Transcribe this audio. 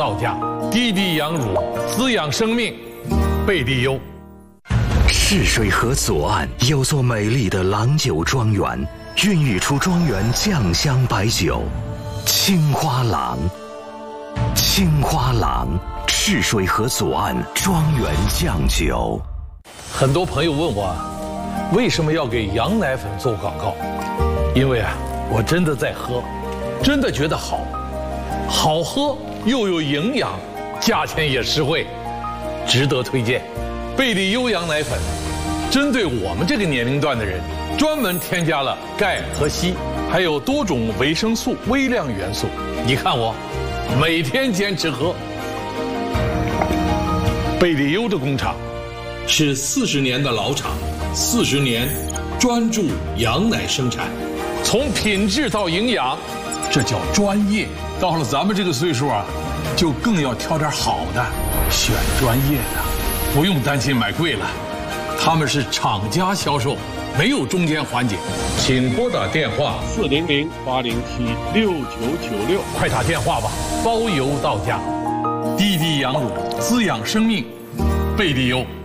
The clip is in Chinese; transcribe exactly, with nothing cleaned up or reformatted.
到家，滴滴羊乳滋养生命，贝蒂优。 赤水河左岸有座美丽的郎酒庄园，孕育出庄园酱香白酒，青花郎。青花郎，赤水河左岸庄园酱酒。 很多朋友问我，为什么要给羊奶粉做广告？因为啊，我真的在喝，真的觉得好，好喝又有营养，价钱也实惠，值得推荐。贝蒂优羊奶粉，针对我们这个年龄段的人，专门添加了钙和硒，还有多种维生素、微量元素。你看我，每天坚持喝。贝蒂优的工厂是四十年的老厂，四十年专注羊奶生产，从品质到营养，这叫专业。到了咱们这个岁数啊，就更要挑点好的，选专业的，不用担心买贵了。他们是厂家销售，没有中间环节。请拨打电话四零零八零七六九九六， 快打电话吧，包邮到家。滴滴羊乳滋养生命，贝蒂优。